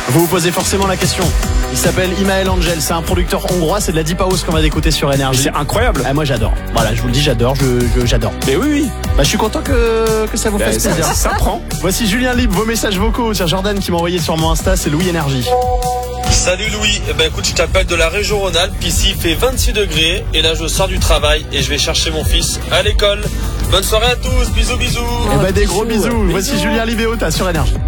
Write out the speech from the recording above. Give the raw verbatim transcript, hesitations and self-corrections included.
Vous vous posez forcément la question. Il s'appelle Imael Angel, c'est un producteur hongrois, c'est de la deep house qu'on va d'écouter sur Énergie. C'est incroyable. Ah, moi j'adore. Voilà, je vous le dis, j'adore, je, je- j'adore. Mais oui, oui. Bah, je suis content que, que ça vous Bah, fasse ça, plaisir. ça prend. Voici Julien Libre, vos messages vocaux. C'est Jordan qui m'a envoyé sur mon Insta, c'est Louis Énergie. Salut Louis, eh ben écoute, je t'appelle de la région Rhône-Alpes, ici il fait vingt-six degrés et là je sors du travail et je vais chercher mon fils à l'école. Bonne soirée à tous, bisous bisous. Eh bah, des gros bisous, bisous. bisous. Voici Julien Libre et Ota sur Énergie.